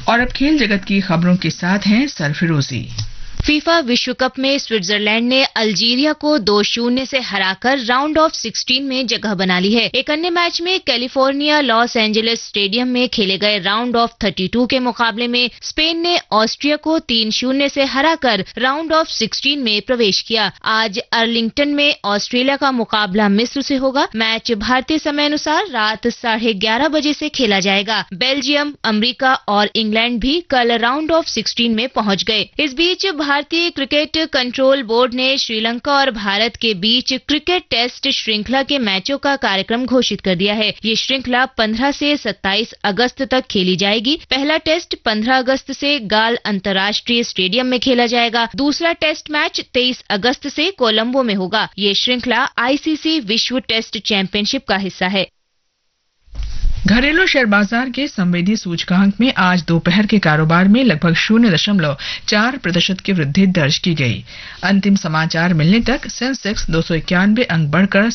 और अब खेल जगत की खबरों के साथ हैं सरफिरोजी। फीफा विश्व कप में स्विट्जरलैंड ने अल्जीरिया को 2-0 से हराकर राउंड ऑफ 16 में जगह बना ली है। एक अन्य मैच में कैलिफोर्निया लॉस एंजलिस स्टेडियम में खेले गए राउंड ऑफ 32 के मुकाबले में स्पेन ने ऑस्ट्रिया को 3-0 से हराकर राउंड ऑफ 16 में प्रवेश किया। आज अर्लिंगटन में ऑस्ट्रेलिया का मुकाबला मिस्र से होगा। मैच भारतीय समय अनुसार रात 11:30 बजे से खेला जाएगा। बेल्जियम, अमेरिका और इंग्लैंड भी कल राउंड ऑफ 16 में पहुंच गए। इस बीच भारतीय क्रिकेट कंट्रोल बोर्ड ने श्रीलंका और भारत के बीच क्रिकेट टेस्ट श्रृंखला के मैचों का कार्यक्रम घोषित कर दिया है। ये श्रृंखला 15 से 27 अगस्त तक खेली जाएगी। पहला टेस्ट 15 अगस्त से गाल अंतर्राष्ट्रीय स्टेडियम में खेला जाएगा। दूसरा टेस्ट मैच 23 अगस्त से कोलंबो में होगा। ये श्रृंखला आईसीसी विश्व टेस्ट चैंपियनशिप का हिस्सा है। घरेलू शेयर बाजार के संवेदी सूचकांक में आज दोपहर के कारोबार में लगभग 0.4% की वृद्धि दर्ज की गई। अंतिम समाचार मिलने तक सेंसेक्स 291 अंक बढ़कर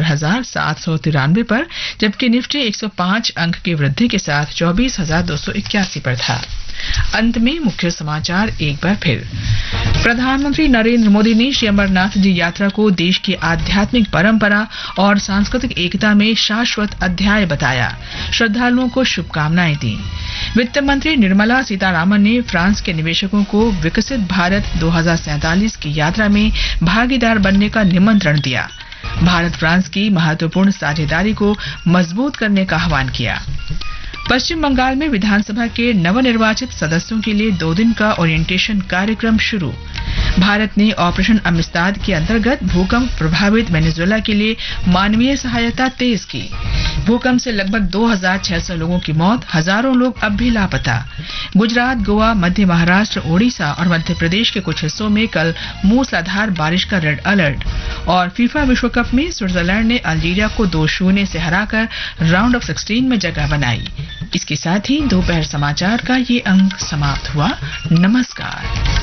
77,793 पर, जबकि निफ्टी 105 अंक की वृद्धि के साथ 24,281 पर था। अंत में मुख्य समाचार एक बार फिर। प्रधानमंत्री नरेंद्र मोदी ने श्री अमरनाथ जी यात्रा को देश की आध्यात्मिक परंपरा और सांस्कृतिक एकता में शाश्वत अध्याय बताया। श्रद्धालुओं को शुभकामनाएं दी। वित्त मंत्री निर्मला सीतारामन ने फ्रांस के निवेशकों को विकसित भारत 2047 की यात्रा में भागीदार बनने का निमंत्रण दिया। भारत फ्रांस की महत्वपूर्ण साझेदारी को मजबूत करने का आह्वान किया। पश्चिम बंगाल में विधानसभा के नवनिर्वाचित सदस्यों के लिए 2 दिन का ओरिएंटेशन कार्यक्रम शुरू। भारत ने ऑपरेशन अमिस्ताद के अंतर्गत भूकंप प्रभावित वेनेजुएला के लिए मानवीय सहायता तेज की। भूकंप से लगभग 2600 लोगों की मौत, हजारों लोग अब भी लापता। गुजरात, गोवा, मध्य महाराष्ट्र, ओडिशा और मध्य प्रदेश के कुछ हिस्सों में कल मूसलाधार बारिश का रेड अलर्ट। और फीफा विश्व कप में स्विट्जरलैंड ने अल्जीरिया को 2-0 से हराकर राउंड ऑफ 16 में जगह बनाई। इसके साथ ही दोपहर समाचार का ये अंक समाप्त हुआ। नमस्कार।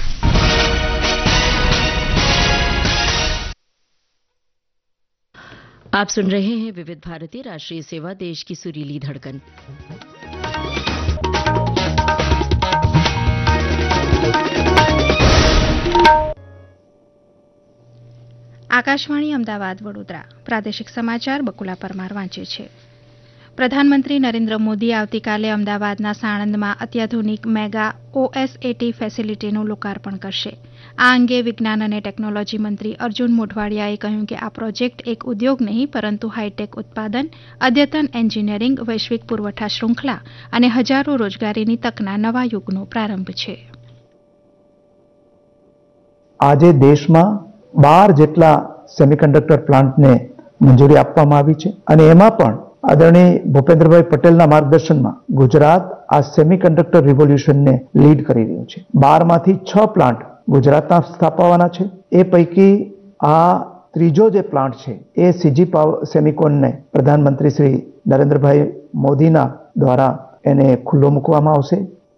आप सुन रहे हैं विविध भारती राष्ट्रीय सेवा, देश की सुरीली धड़कन। આકાશવાણી અમદાવાદ વડોદરા પ્રાદેશિક સમાચાર બકુલા પરમાર વાંચે છે। પ્રધાનમંત્રી નરેન્દ્ર મોદી આવતીકાલે અમદાવાદના સાણંદમાં અત્યાધુનિક મેગા ઓએસએટી ફેસિલિટીનું લોકાર્પણ કરશે। આ અંગે વિજ્ઞાન અને ટેકનોલોજી મંત્રી અર્જુન મોઢવાડિયાએ કહ્યું કે આ પ્રોજેક્ટ એક ઉદ્યોગ નહીં પરંતુ હાઈટેક ઉત્પાદન, અદ્યતન એન્જિનિયરિંગ, વૈશ્વિક પુરવઠા શૃંખલા અને હજારો રોજગારીની તકના નવા યુગનો પ્રારંભ છે। આજે દેશમાં 12 જેટલા સેમિકન્ડક્ટર પ્લાન્ટને મંજૂરી આપવામાં આવી છે અને એમાં પણ આદરણીય ભૂપેન્દ્રભાઈ પટેલના માર્ગદર્શનમાં ગુજરાત આ સેમિકન્ડક્ટર રિવોલ્યુશનને લીડ કરી રહ્યું છે। 12 માંથી 6 પ્લાન્ટ ગુજરાતના સ્થાપવાના છે। એ પૈકી આ ત્રીજો જે પ્લાન્ટ છે એ સીજી સેમિકોનને પ્રધાનમંત્રી શ્રી નરેન્દ્રભાઈ મોદીના દ્વારા એને ખુલ્લો મૂકવામાં આવશે।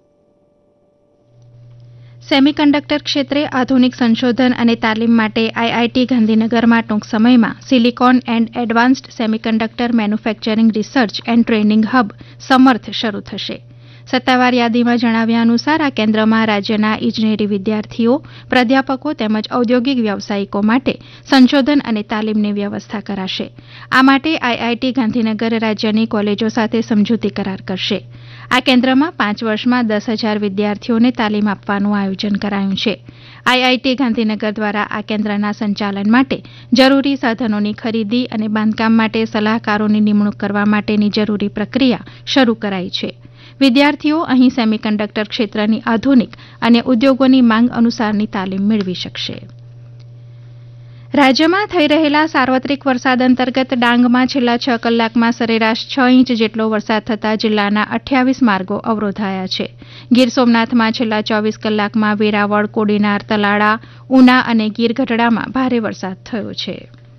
સેમિકન્ડક્ટર ક્ષેત્રે આધુનિક સંશોધન અને તાલીમ માટે આઈઆઈટી ગાંધીનગરમાં ટૂંક સમયમાં silicon and advanced semiconductor manufacturing research and training hub સમર્થ શરૂ થશે। સત્તાવાર યાદીમાં જણાવ્યા અનુસાર આ કેન્દ્રમાં રાજ્યના ઇજનેરી વિદ્યાર્થીઓ, પ્રાધ્યાપકો તેમજ ઔદ્યોગિક વ્યવસાયિકો માટે સંશોધન અને તાલીમની વ્યવસ્થા કરાશે। આ માટે આઈઆઈટી ગાંધીનગર રાજ્યની કોલેજો સાથે સમજૂતી કરાર કરશે। આ કેન્દ્રમાં 5 વર્ષમાં 10,000 વિદ્યાર્થીઓને તાલીમ આપવાનું આયોજન કરાયું છે। આઈઆઈટી ગાંધીનગર દ્વારા આ કેન્દ્રના સંચાલન માટે જરૂરી સાધનોની ખરીદી અને બાંધકામ માટે સલાહકારોની નિમણૂક કરવા માટેની જરૂરી પ્રક્રિયા શરૂ કરાઈ છે। વિદ્યાર્થીઓ અહીં સેમિકન્ડક્ટર ક્ષેત્રની આધુનિક અને ઉદ્યોગોની માંગ અનુસારની તાલીમ મેળવી શકશે। રાજ્યમાં થઈ રહેલા સાર્વત્રિક વરસાદ અંતર્ગત ડાંગમાં છેલ્લા 6 કલાકમાં સરેરાશ 6 ઇંચ જેટલો વરસાદ થતા જિલ્લાના 28 માર્ગો અવરોધાયા છે। ગીર સોમનાથમાં છેલ્લા 24 કલાકમાં વેરાવળ, કોડીનાર, તલાળા, ઉના અને ગીરગઢડામાં ભારે વરસાદ થયો છે।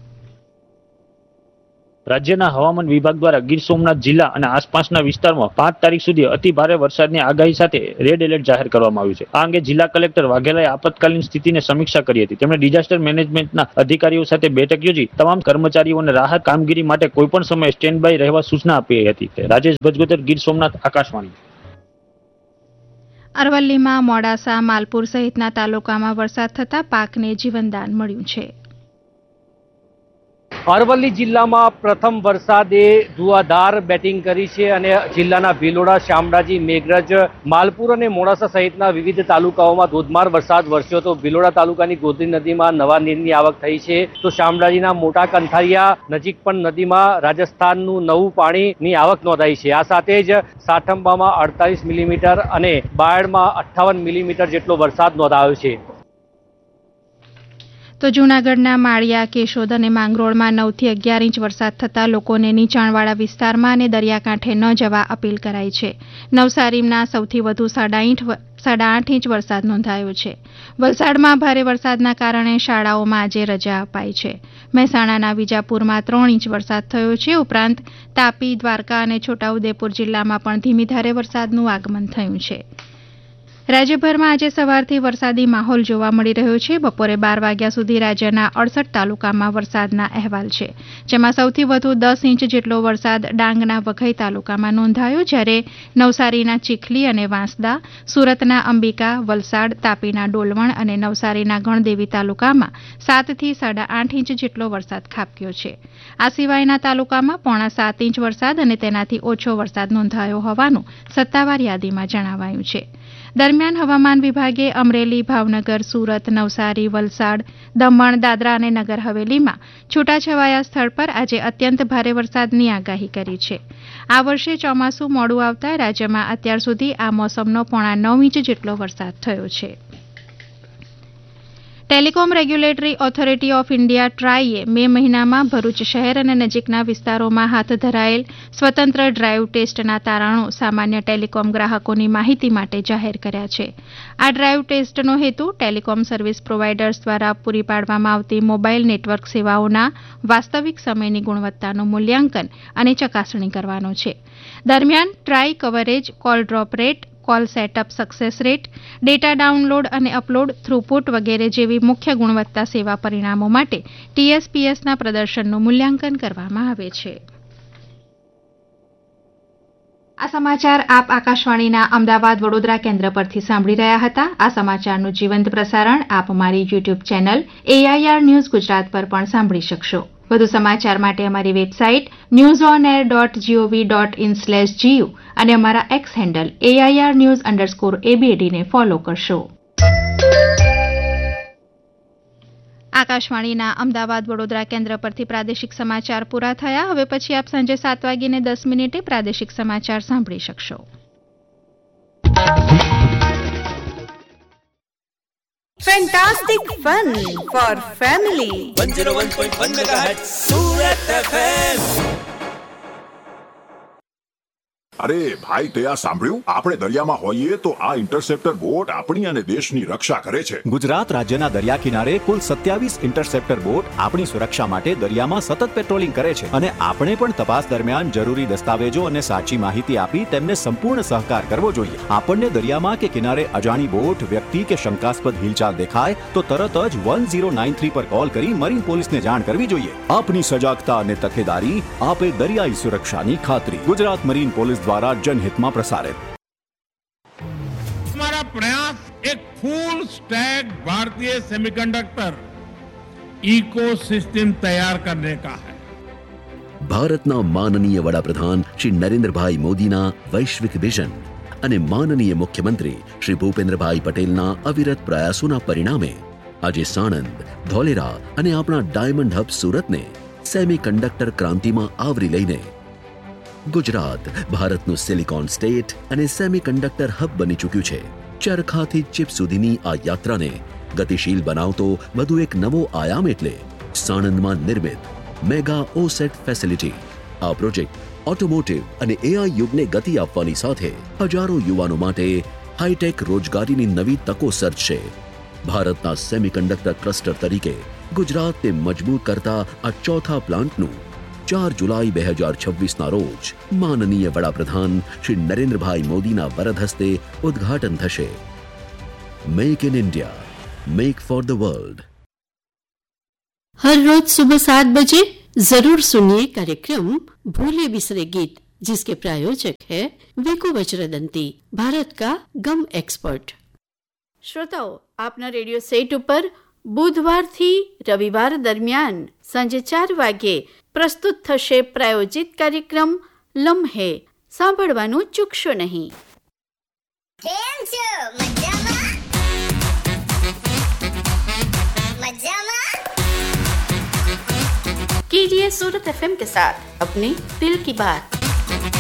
રાજ્યના હવામાન વિભાગ દ્વારા ગીર સોમનાથ જિલ્લા અને આસપાસના વિસ્તારમાં 5 તારીખ સુધી અતિ ભારે વરસાદની આગાહી સાથે રેડ એલર્ટ જાહેર કરવામાં આવ્યું છે। આ અંગે જિલ્લા કલેક્ટર વાઘેલાએ આપતકાલીન સ્થિતિની સમીક્ષા કરી હતી। તેમણે ડિઝાસ્ટર મેનેજમેન્ટના અધિકારીઓ સાથે બેઠક યોજી તમામ કર્મચારીઓને રાહત કામગીરી માટે કોઈપણ સમયે સ્ટેન્ડ બાય રહેવા સૂચના આપી હતી। રાજેશ ભજગોદર, ગીર સોમનાથ, આકાશવાણી। અરવલ્લીમાં મોડાસા, માલપુર સહિતના તાલુકામાં વરસાદ થતાં પાકને જીવનદાન મળ્યું છે. અરવલ્લી જિલ્લામાં પ્રથમ વરસાદે ધુઆધાર બેટિંગ કરી છે અને જિલ્લાના ભિલોડા, શામળાજી, મેઘરજ, માલપુર અને મોડાસા સહિતના વિવિધ તાલુકાઓમાં ધોધમાર વરસાદ વરસ્યો હતો. ભિલોડા તાલુકાની ગોધરી નદીમાં નવા નીરની આવક થઈ છે, તો શામળાજીના મોટા કંથારિયા નજીક પણ નદીમાં રાજસ્થાનનું નવું પાણીની આવક નોંધાઈ છે. આ સાથે જ સાઠંબામાં 48 મિલીમીટર અને બાયડમાં 58 મિલીમીટર જેટલો વરસાદ નોંધાયો છે. તો જૂનાગઢના માળિયા, કેશોદ અને માંગરોળમાં 9 થી 11 ઇંચ વરસાદ થતાં લોકોને નીચાણવાળા વિસ્તારમાં અને દરિયાકાંઠે ન જવા અપીલ કરાઈ છે. નવસારીમાં સૌથી વધુ 8.5 ઇંચ વરસાદ નોંધાયો છે. વલસાડમાં ભારે વરસાદના કારણે શાળાઓમાં આજે રજા અપાઈ છે. મહેસાણાના વિજાપુરમાં 3 ઇંચ વરસાદ થયો છે. ઉપરાંત તાપી, દ્વારકા અને છોટાઉદેપુર જિલ્લામાં પણ ધીમી ધારે વરસાદનું આગમન થયું છે. રાજ્યભરમાં આજે સવારથી વરસાદી માહોલ જોવા મળી રહ્યો છે. બપોરે 12 વાગ્યા સુધી રાજ્યના 68 તાલુકામાં વરસાદના અહેવાલ છે, જેમાં સૌથી વધુ 10 ઇંચ જેટલો વરસાદ ડાંગના વઘઈ તાલુકામાં નોંધાયો, જ્યારે નવસારીના ચીખલી અને વાંસદા, સુરતના અંબિકા, વલસાડ, તાપીના ડોલવણ અને નવસારીના ગણદેવી તાલુકામાં 7 થી 8.5 ઇંચ જેટલો વરસાદ ખાબક્યો છે. આ સિવાયના તાલુકામાં 6.25 ઇંચ વરસાદ અને તેનાથી ઓછો વરસાદ નોંધાયો હોવાનું સત્તાવાર યાદીમાં જણાવાયું છે. દરમિયાન હવામાન વિભાગે અમરેલી, ભાવનગર, સુરત, નવસારી, વલસાડ, દમણ, દાદરા અને નગર હવેલીમાં છૂટાછવાયા સ્થળ પર આજે અત્યંત ભારે વરસાદની આગાહી કરી છે. આ વર્ષે ચોમાસું મોડું આવતા રાજ્યમાં અત્યાર સુધી આ મોસમનો 9.5 ઇંચ જેટલો વરસાદ થયો છે. Telecom regulatory authority of India ટ્રાઈએ મે મહિનામાં ભરૂચ શહેર અને નજીકના વિસ્તારોમાં હાથ ધરાયેલ સ્વતંત્ર ડ્રાઇવ ટેસ્ટના તારણો સામાન્ય ટેલિકોમ ગ્રાહકોની માહિતી માટે જાહેર કર્યા છે. આ ડ્રાઇવ ટેસ્ટનો હેતુ ટેલિકોમ સર્વિસ પ્રોવાઇડર્સ દ્વારા પૂરી પાડવામાં આવતી મોબાઇલ નેટવર્ક સેવાઓના વાસ્તવિક સમયની ગુણવત્તાનું મૂલ્યાંકન અને ચકાસણી કરવાનો છે. દરમિયાન try coverage, call drop rate, call setup success rate, data download અને અપલોડ થ્રુપુટ વગેરે જેવી મુખ્ય ગુણવત્તા સેવા પરિણામો માટે TSPSના પ્રદર્શનનું મૂલ્યાંકન કરવામાં આવે છે. આ સમાચાર આપ આકાશવાણીના અમદાવાદ વડોદરા કેન્દ્ર પરથી સાંભળી રહ્યા હતા. આ સમાચારનું જીવંત પ્રસારણ આપ અમારી YouTube channel AIR news Gujarat પર પણ સાંભળી શકશો. વધુ સમાચાર માટે અમારી વેબસાઇટ newsonair.gov.in/gu અને અમારા એક્સ હેન્ડલ AIR_news_ABD ને ફોલો કરશો. આકાશવાણીના અમદાવાદ વડોદરા કેન્દ્ર પરથી પ્રાદેશિક સમાચાર પૂરા થયા. હવે પછી આપ સાંજે 7:10 પ્રાદેશિક સમાચાર સાંભળી શકશો. Fantastic fun for family. 101.1 MHz Surat FM. અરે ભાઈ, તે આ સાંભળ્યું? આપણે દરિયામાં હોઈએ તો આ ઇન્ટરસેપ્ટર બોટ આપણી અને દેશની રક્ષા કરે છે. ગુજરાત રાજ્યના દરિયા કિનારે કુલ 27 ઇન્ટરસેપ્ટર બોટ આપણી સુરક્ષા માટે દરિયામાં સતત પેટ્રોલિંગ કરે છે અને આપણે પણ તપાસ દરમિયાન જરૂરી દસ્તાવેજો અને સાચી માહિતી આપી તેમને સંપૂર્ણ સહકાર કરવો જોઈએ. આપણને દરિયામાં કે કિનારે અજાણી બોટ, વ્યક્તિ કે શંકાસ્પદ હિલચાલ દેખાય તો તરત જ 1093 પર કોલ કરી મરીન પોલીસને જાણ કરવી જોઈએ. આપની સજાગતા અને તકેદારી આપે દરિયાઈ સુરક્ષાની ખાતરી. ગુજરાત મરીન પોલીસ द्वारा जनहित में प्रसारित. हमारा प्रयास एक फुल स्टैक भारतीय सेमीकंडक्टर इकोसिस्टम तैयार करने का है. भारतना माननीय वडाप्रधान श्री नरेंद्रभाई मोदीना वैश्विक विजन અને માનનીય મુખ્યમંત્રી શ્રી ભૂપેન્દ્રભાઈ પટેલના અવિરત પ્રયાસોના પરિણામે આજે સાણંદ, ધોલેરા અને આપણા ડાયમંડ હબ સુરતને સેમીકન્ડક્ટર ક્રાંતિમાં આવરી લઈને ગુજરાત ભારતનું સિલિકોન સ્ટેટ અને સેમીકન્ડક્ટર હબ બની ચૂક્યું છે. ચરખાથી ચિપ સુધીની આ યાત્રાને ગતિશીલ બનાવતો વધુ એક નવો આયામ એટલે સાણંદમાં નિર્મિત મેગા ઓસેટ ફેસિલિટી. આ પ્રોજેક્ટ ઓટોમોટિવ અને AI યુગને ગતિ આપવાની સાથે હજારો યુવાનો માટે હાઈટેક રોજગારીની નવી તકો સર્જશે. ભારતના સેમીકન્ડક્ટર ક્લસ્ટર તરીકે ગુજરાતને મજબૂત કરતા આ ચોથા પ્લાન્ટનું 4 જુલાઈ 2026ના રોજ માનનીય વડાપ્રધાન શ્રી નરેન્દ્રભાઈ મોદીના વરદ હસ્તે ઉદ્ઘાટન થશે. Make in India, make for the world. हर रोज सुबह 7 बजे जरूर सुनिए कार्यक्रम भूले बिसरे गीत जिसके प्रायोजक है वेको वज्रदंती, भारत का गम एक्सपर्ट। શ્રોતાઓ, આપના રેડિયો સેટ ઉપર બુધવારથી રવિવાર દરમિયાન સાંજે 4 વાગ્યે પ્રસ્તુત થશે પ્રાયોજિત કાર્યક્રમ લમ્હે. સાંભળવાનું ચૂકશો નહીં. कीजिए सूरत FM के साथ अपने दिल की बात.